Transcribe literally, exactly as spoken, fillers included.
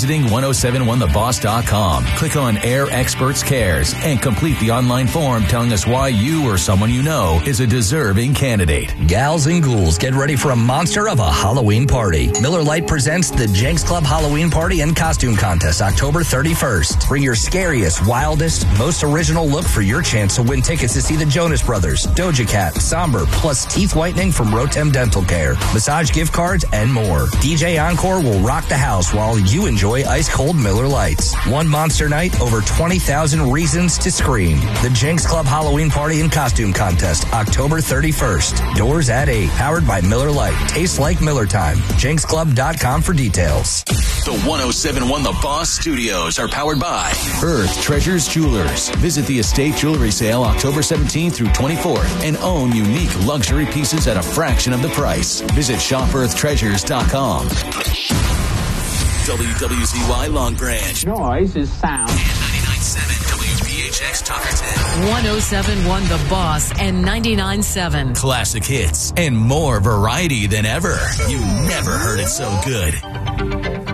visiting ten seventy-one the boss dot com. Click on Air Experts Cares and complete the online form telling us why you or someone you know is a deserving candidate. Gals and ghouls, get ready for a monster of a Halloween party. Miller Lite presents the Jenks Club Halloween Party and Costume Contest October thirty-first. Bring your scariest, wildest, most original look for your chance to win tickets to see the Jonas Brothers, Doja Cat, Somber, plus teeth whitening from Rotem Dental Care, massage gift cards, and more. D J Encore will rock the house while you enjoy ice-cold Miller Lights. One monster night, over twenty thousand reasons to scream. The Jenks Club Halloween Party and Costume Contest, October thirty-first. Doors at eight. Powered by Miller Lite. Tastes like Miller time. jenks club dot com for details. The ten seventy-one The Boss Studios are powered by Earth Treasures Jewelers. Visit the Estate Jewelry Sale October seventeenth through twenty-fourth and own unique luxury pieces at a fraction of the price. Visit shop earth treasures dot com. W W Z Y Long Branch. Noise is sound. ninety-nine point seven W P H X Tuckerton. ten seventy-one The Boss and ninety-nine point seven. Classic hits and more variety than ever. You never heard it so good.